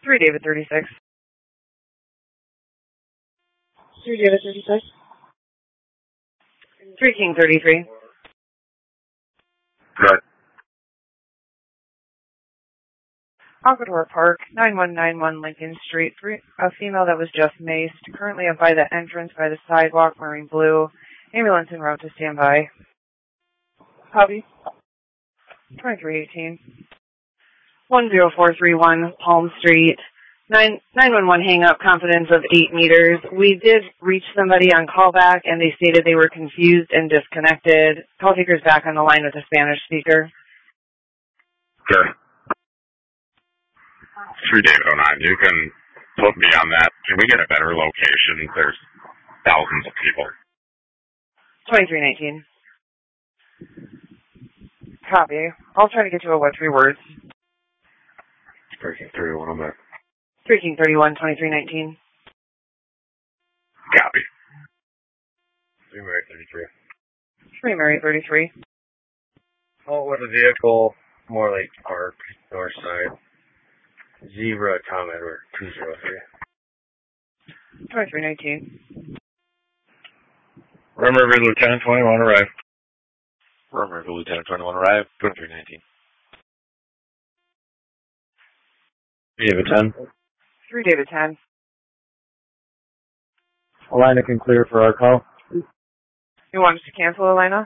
3 David 36. 3 David 36. 3 King 33. Good. Aquador Park, 9191 Lincoln Street. A female that was just maced, currently up by the entrance by the sidewalk wearing blue. Ambulance en route to standby. Copy. 2318. 10431 Palm Street. 911 hang-up, confidence of 8 meters. We did reach somebody on callback, and they stated they were confused and disconnected. Call taker's back on the line with a Spanish speaker. Good. 3 David 09. You can put me on that. Can we get a better location? There's thousands of people. 2319. Copy. I'll try to get you a what 3 words. 3 King 31 on that. 3 King 31, 2319. Copy. 3 Mary 33. 3 Mary 33. Oh, with a vehicle, more like park, north side. Zebra, Tom Edward, 203. 2319. Rum River Lieutenant 21 arrived. Rum River Lieutenant 21 arrived. 2319. David 10. 3 David 10. Alina can clear for our call. You want us to cancel, Elena?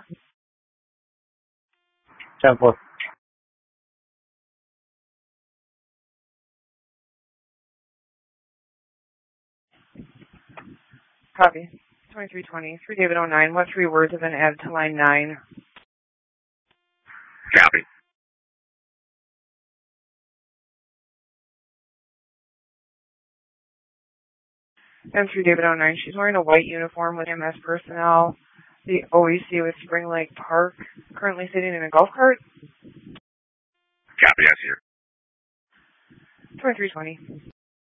10-4. Copy. 2320. 3 David 09. What 3 words have been added to line 9? Copy. And 3 David 09. She's wearing a white uniform with MS personnel. The OEC with Spring Lake Park. Currently sitting in a golf cart. Copy, I see her. 2320.